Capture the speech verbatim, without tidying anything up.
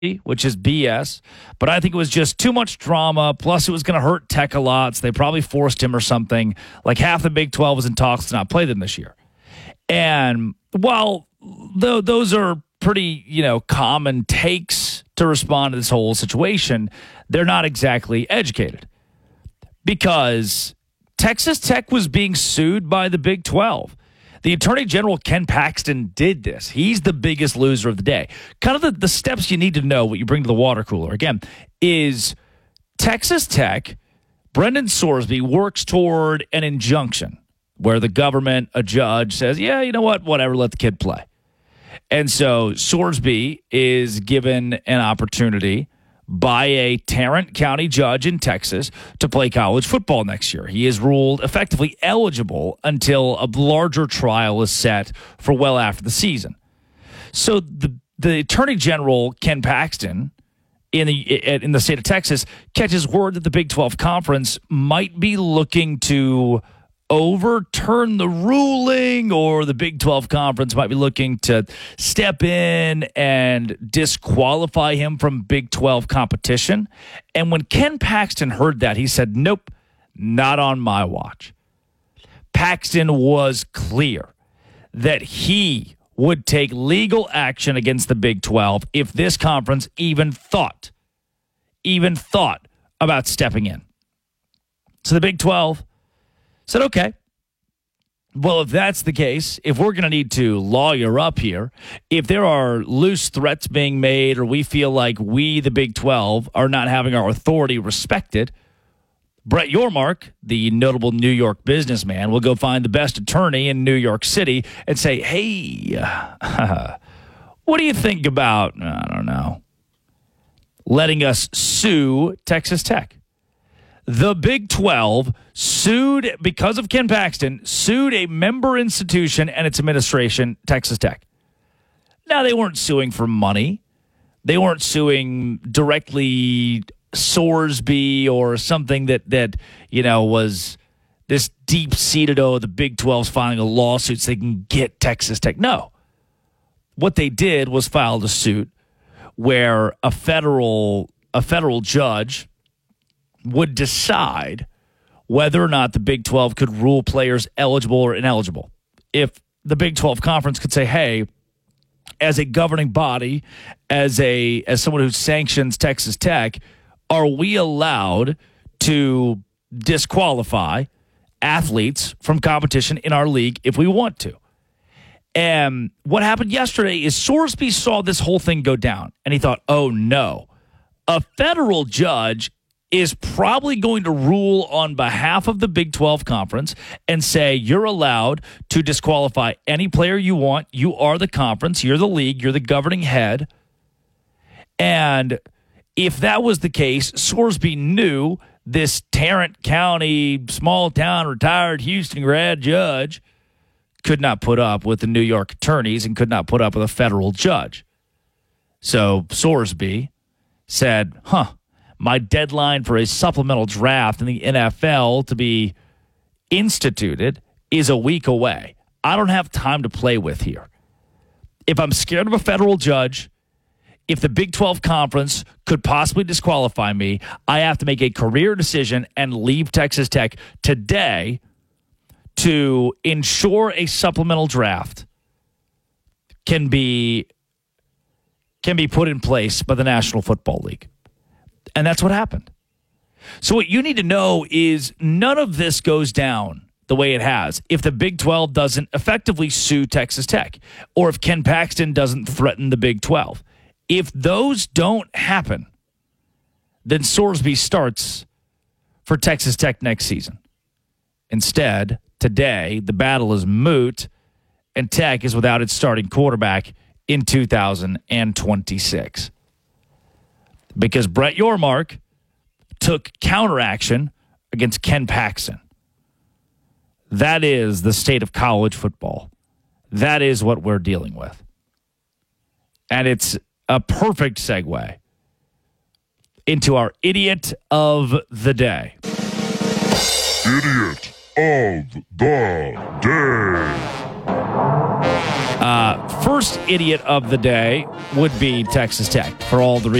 which is B S, but I think it was just too much drama. Plus, it was going to hurt Tech a lot, so they probably forced him or something. Like half the Big twelve was in talks to not play them this year. And while th- those are pretty, you know, common takes to respond to this whole situation, they're not exactly educated. Because Texas Tech was being sued by the Big twelve. The Attorney General, Ken Paxton, did this. He's the biggest loser of the day. Kind of the, the steps you need to know, what you bring to the water cooler, again, is Texas Tech, Brendan Sorsby, works toward an injunction where the government, a judge, says, yeah, you know what, whatever, let the kid play. And so Sorsby is given an opportunity by a Tarrant County judge in Texas to play college football next year. He is ruled effectively eligible until a larger trial is set for well after the season. So the the Attorney General, Ken Paxton, in the in the state of Texas, catches word that the Big twelve Conference might be looking to overturn the ruling, or the Big twelve Conference might be looking to step in and disqualify him from Big twelve competition. And when Ken Paxton heard that, he said, nope, not on my watch. Paxton was clear that he would take legal action against the Big twelve if this conference even thought, even thought about stepping in. So the Big twelve said, okay, well, if that's the case, if we're going to need to lawyer up here, if there are loose threats being made, or we feel like we, the Big twelve, are not having our authority respected, Brett Yormark, the notable New York businessman, will go find the best attorney in New York City and say, hey, what do you think about, I don't know, letting us sue Texas Tech? The Big twelve sued, because of Ken Paxton, sued a member institution and its administration, Texas Tech. Now, they weren't suing for money. They weren't suing directly Sorsby or something that, that you know, was this deep-seated, oh, the Big twelve's filing a lawsuit so they can get Texas Tech. No. What they did was file a suit where a federal a federal judge would decide whether or not the Big twelve could rule players eligible or ineligible. If the Big twelve Conference could say, hey, as a governing body, as a as someone who sanctions Texas Tech, are we allowed to disqualify athletes from competition in our league if we want to? And what happened yesterday is Sorsby saw this whole thing go down, and he thought, oh, no. A federal judge is probably going to rule on behalf of the Big twelve Conference and say you're allowed to disqualify any player you want. You are the conference. You're the league. You're the governing head. And if that was the case, Sorsby knew this Tarrant County, small-town, retired Houston grad judge could not put up with the New York attorneys and could not put up with a federal judge. So Sorsby said, huh, my deadline for a supplemental draft in the N F L to be instituted is a week away. I don't have time to play with here. If I'm scared of a federal judge, if the Big twelve Conference could possibly disqualify me, I have to make a career decision and leave Texas Tech today to ensure a supplemental draft can be can be put in place by the National Football League. And that's what happened. So what you need to know is none of this goes down the way it has if the Big twelve doesn't effectively sue Texas Tech, or if Ken Paxton doesn't threaten the Big twelve. If those don't happen, then Sorsby starts for Texas Tech next season. Instead, today, the battle is moot, and Tech is without its starting quarterback in two thousand twenty-six. Because Brett Yormark took counteraction against Ken Paxton. That is the state of college football. That is what we're dealing with. And it's a perfect segue into our idiot of the day. Idiot of the day. Uh, first idiot of the day would be Texas Tech for all the reasons.